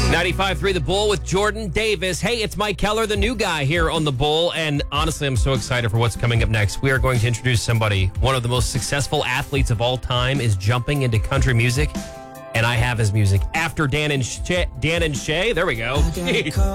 95.3 The Bull with Jordan Davis. Hey, it's Mike Keller, the new guy here on The Bull. And honestly, I'm so excited for what's coming up next. We are going to introduce somebody. One of the most successful athletes of all time is jumping into country music. And I have his music after Dan and Shay. There we go.